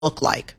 look like?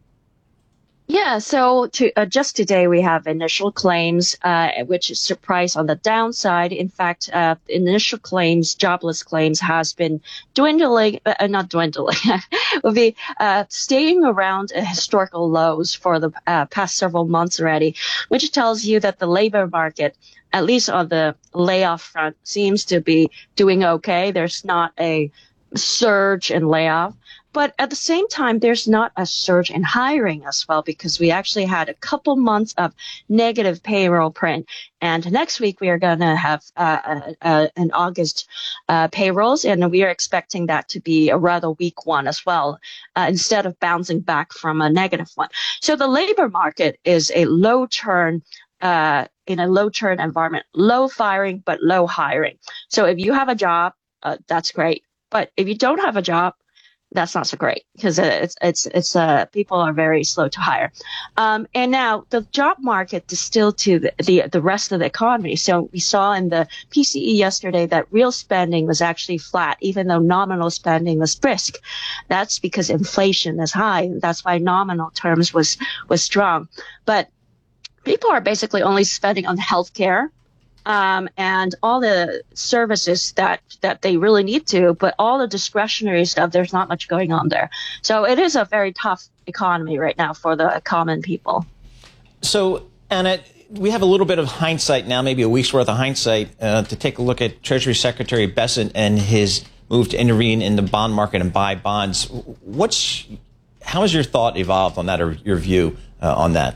Yeah, so just today we have initial claims, which is surprise on the downside. In fact, initial claims, jobless claims, has been dwindling, not dwindling, will be staying around historical lows for the past several months already, which tells you that the labor market, at least on the layoff front, seems to be doing okay. There's not a surge in layoff. But at the same time, there's not a surge in hiring as well, because we actually had a couple months of negative payroll print. And next week, we are going to have an August payrolls, and we are expecting that to be a rather weak one as well, instead of bouncing back from a negative one. So the labor market is a low churn in a low churn environment, low firing, but low hiring. So if you have a job, that's great. But if you don't have a job, that's not so great, because it's people are very slow to hire. And now the job market distilled to the rest of the economy. So we saw in the PCE yesterday that real spending was actually flat, even though nominal spending was brisk. That's because inflation is high. That's why nominal terms was strong. But people are basically only spending on healthcare, and all the services that they really need to, but all the discretionary stuff, there's not much going on there. So it is a very tough economy right now for the common people. So, Anna, we have a little bit of hindsight now, maybe a week's worth of hindsight, to take a look at Treasury Secretary Bessent and his move to intervene in the bond market and buy bonds. How has your thought evolved on that, or your view on that?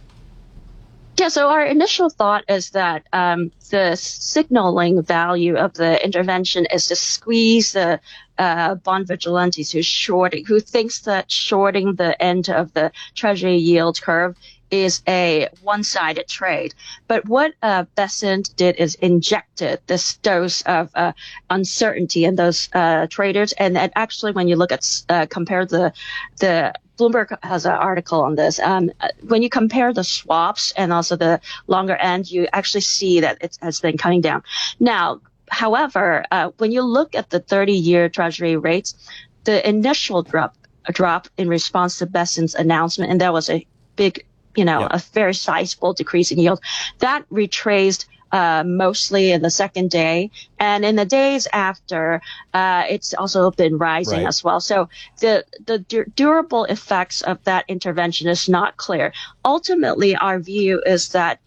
Yeah, so our initial thought is that the signaling value of the intervention is to squeeze the bond vigilantes who thinks that shorting the end of the Treasury yield curve is a one-sided trade. But what Bessent did is injected this dose of uncertainty in those traders. And actually, when you look at compare the Bloomberg has an article on this. When you compare the swaps and also the longer end, you actually see that it has been coming down. Now, however, when you look at the 30-year Treasury rates, the initial drop in response to Bessent's announcement, and that was a big, a very sizable decrease in yield, that retraced mostly in the second day, and in the days after, it's also been rising as well. So the durable effects of that intervention is not clear. Ultimately, our view is that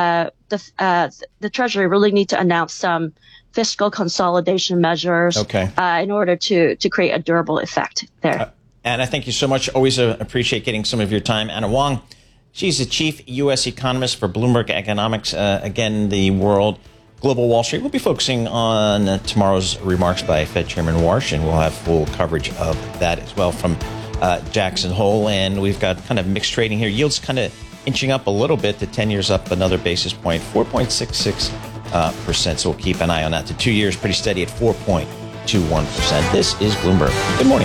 the Treasury really need to announce some fiscal consolidation measures in order to create a durable effect there. Anna, thank you so much. Always appreciate getting some of your time. Anna Wong. She's the chief U.S. economist for Bloomberg Economics. Again, the world, global Wall Street. We'll be focusing on tomorrow's remarks by Fed Chairman Warsh, and we'll have full coverage of that as well from Jackson Hole. And we've got kind of mixed trading here. Yields kind of inching up a little bit. The 10 years up another basis point, 4.66%. So we'll keep an eye on that. The 2 years pretty steady at 4.21%. This is Bloomberg. Good morning.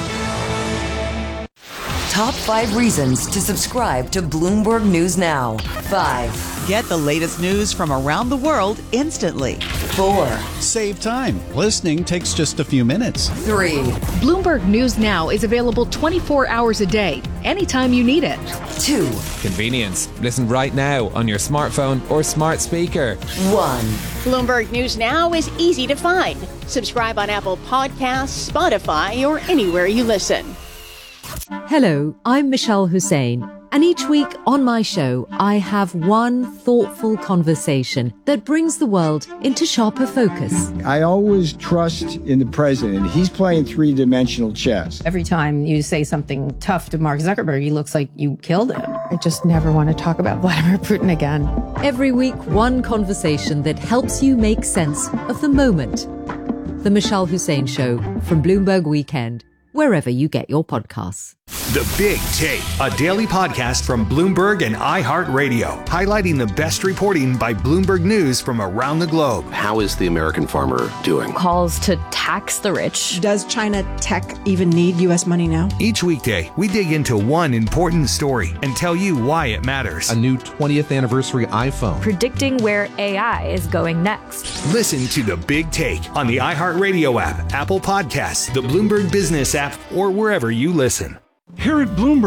Top 5 reasons to subscribe to Bloomberg News Now. 5. Get the latest news from around the world instantly. 4. Save time. Listening takes just a few minutes. 3. Bloomberg News Now is available 24 hours a day, anytime you need it. 2. Convenience. Listen right now on your smartphone or smart speaker. 1. Bloomberg News Now is easy to find. Subscribe on Apple Podcasts, Spotify, or anywhere you listen. Hello, I'm Michelle Hussein, and each week on my show, I have one thoughtful conversation that brings the world into sharper focus. I always trust in the president. He's playing three-dimensional chess. Every time you say something tough to Mark Zuckerberg, he looks like you killed him. I just never want to talk about Vladimir Putin again. Every week, one conversation that helps you make sense of the moment. The Michelle Hussein Show from Bloomberg Weekend, wherever you get your podcasts. The Big Take, a daily podcast from Bloomberg and iHeartRadio, highlighting the best reporting by Bloomberg News from around the globe. How is the American farmer doing? Calls to tax the rich. Does China tech even need U.S. money now? Each weekday, we dig into one important story and tell you why it matters. A new 20th anniversary iPhone. Predicting where AI is going next. Listen to The Big Take on the iHeartRadio app, Apple Podcasts, the Bloomberg Business app, or wherever you listen. Here at Bloomberg,